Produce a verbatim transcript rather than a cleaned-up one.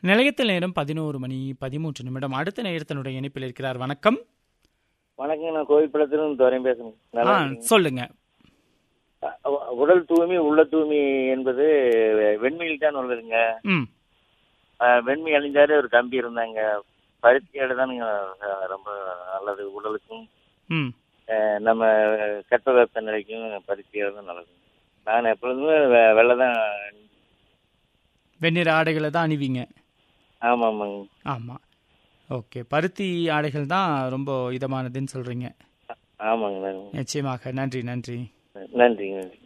நிலையத்தில் நேரம் பதினோரு மணி பதிமூன்று நிமிடம். அடுத்த நேரத்தினுடைய இணைப்பில் இருக்கிறார். வணக்கம். வணக்கம், நான் கோவில்படத்திலிருந்து துரையும் பேசுறேன். நல்லா ஆ, இருக்கீங்க? சொல்லுங்க. அ- உடல் தூய்மை உள்ள தூய்மை என்பது வெண்மையில் தான் உள்ளதுங்க. ம் அஹ், வெண்மை அணிஞ்சாரு ஒரு தம்பி இருந்தாங்க. பருத்தி ஆடை தானுங்க அஹ், ரொம்ப நல்லது உடலுக்கும். ம் அஹ், நம்ம கெட்ட வெப்ப நிலைக்கும் பருத்தி ஆடை தான் நல்லது. நான் எப்பொழுதுமே வெ- வெள்ளை தான். வெண்ணிற ஆடைகளை தான் அணிவிங்க. ஆமாம் ஆமாங்க. ஆமாம். ஓகே, பருத்தி ஆடைகள் தான் ரொம்ப இதமானதுன்னு சொல்கிறீங்க. ஆமாங்க. நிச்சயமாக. நன்றி நன்றி. நன்றி நன்றி.